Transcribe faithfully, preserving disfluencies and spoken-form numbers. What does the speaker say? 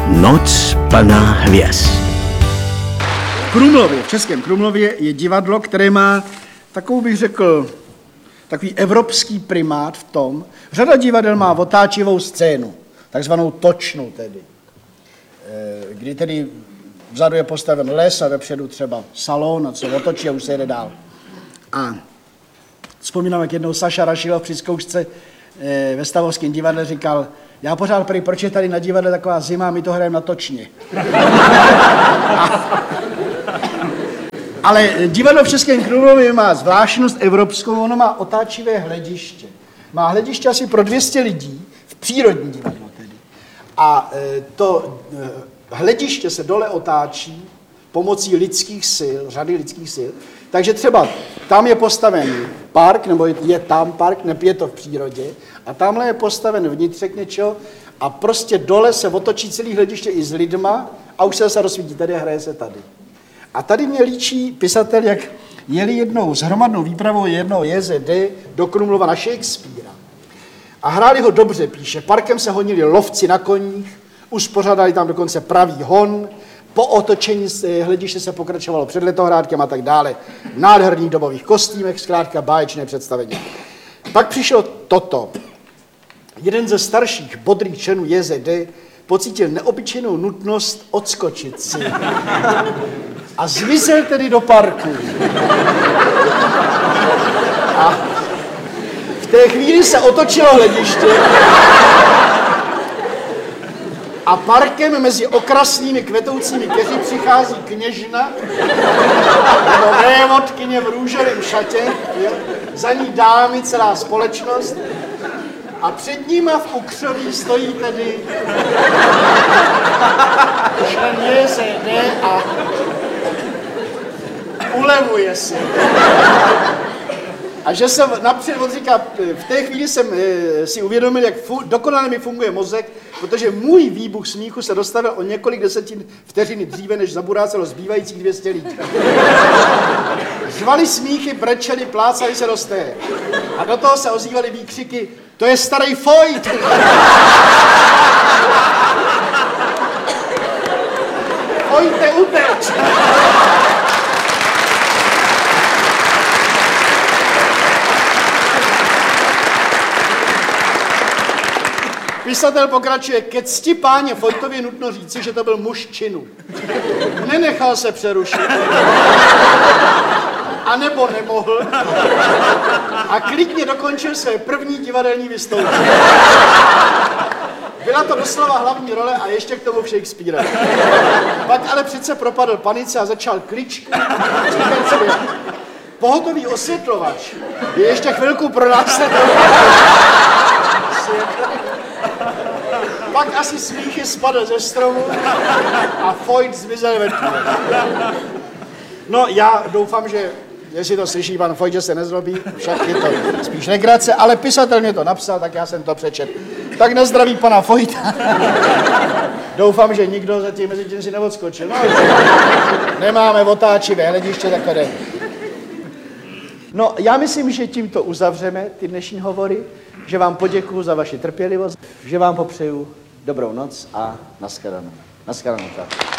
Noc plná hvězd. V Krumlově, v Českém Krumlově je divadlo, které má takovou, bych řekl, takový evropský primát v tom. Řada divadel má otáčivou scénu, takzvanou točnu tedy, kdy tedy vzadu je postaven les a vepředu třeba salon a co otočí a už se jede dál. A vzpomínám, jak jednou Saša Rašilov při zkoušce ve Stavovském divadle říkal, já pořád prý, proč je tady na divadle taková zima, my to hrajeme na točně. Ale divadlo v Českém Krumlově má zvláštnost evropskou, ono má otáčivé hlediště. Má hlediště asi pro dvě stě lidí, v přírodní divadlo tedy. A to hlediště se dole otáčí pomocí lidských sil, řady lidských sil. Takže třeba tam je postaven park, nebo je tam park, nebo je to v přírodě, a tamhle je postaven vnitřek něčeho a prostě dole se otočí celý hlediště i s lidma a už se zase rozsvítí, tady hraje se tady. A tady mě líčí pisatel, jak jeli jednou s hromadnou výpravou jednou J Z D do Krumlova na Shakespearea. A hráli ho dobře, píše, parkem se honili lovci na koních, uspořádali tam dokonce pravý hon, po otočení hlediště se pokračovalo před letohrádkem a tak dále. V nádherných dobových kostýmech, zkrátka báječné představení. Pak přišlo toto. Jeden ze starších bodrých členů J Z D pocítil neobyčejnou nutnost odskočit si. A zmizel tedy do parku. A v té chvíli se otočilo hlediště. A parkem mezi okrasnými kvetoucími keři přichází kněžna, nebo vévodkyně v růžovém šatě, je, za ní dámy celá společnost a před nima v ukřoví stojí tedy člen J Z D a ulevuje si. A že jsem napřed, on říká, v té chvíli jsem e, si uvědomil, jak fu, dokonale mi funguje mozek, protože můj výbuch smíchu se dostavil o několik desetin vteřiny dříve, než zaburácelo zbývajících dvě stě lidí. Řvali smíchy, brečeli, plácali se do stéje. A do toho se ozývaly výkřiky, to je starý Foyt! Foyte, uteč! Pisatel pokračuje, ke cti páně Foytovi nutno říci, že to byl muž činu. Nenechal se přerušit. A nebo nemohl. A klidně dokončil své první divadelní vystoupení. Byla to doslova hlavní role a ještě k tomu Shakespearea. Pak ale přece propadl panice a začal kličky. Pohotový osvětlovač je ještě chvilku pro nás. Pak asi smíchy spadl ze stromu a Foyt zmizel ve tmě. No já doufám, že jestli to slyší pan Foyt, že se nezlobí, však je to spíš legrace, ale pisatel mě to napsal, tak já jsem to přečet. Tak na zdraví pana Foyta. Doufám, že nikdo zatím mezi tím si neodskočil. No, nemáme otáčivé hlediště, tak to jde. No, já myslím, že tímto uzavřeme ty dnešní hovory, že vám poděkuju za vaši trpělivost, že vám popřeju dobrou noc a nashledanou. Nashledanou.